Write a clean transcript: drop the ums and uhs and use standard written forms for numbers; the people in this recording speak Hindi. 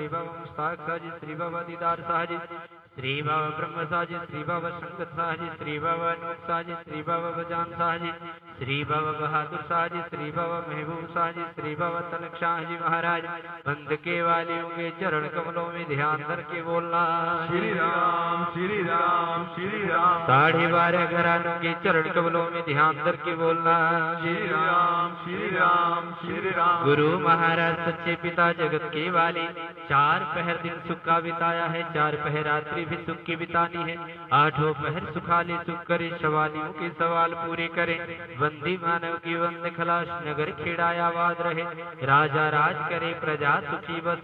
श्री बाबा मुस्ताक साहजी, श्री बाबा दीदार साहजी, श्री बाबा ब्रह्म साहजी, श्री बाबा शंकर साहजी, श्री बाबा अनूप साहजी, श्री बाबा बजान साहजी, श्री बाबा बहादुर साहजी, श्री बाबा महबूब साहजी, श्री बाबा तनक शाहजी महाराज। बंद के वालियों के चरण कमलों में ध्यान धर के बोलना श्री राम श्री राम श्री राम। 12.5 घरानों के चरण कमलों में ध्यान धर के बोलना श्री राम श्री राम श्री राम। गुरु महाराज सच्चे पिता जगत के वाले 4 पहर दिन सुख का बिताया है, 4 पहर रात्रि भी सुख की बितानी है। 8 पहर सुखाले सुख करे, सवालियों के सवाल पूरे करे। बंदी मानव की बंद खलाश, नगर खेड़ा आबाद रहे। राजा राज करे, प्रजा सुखी बस।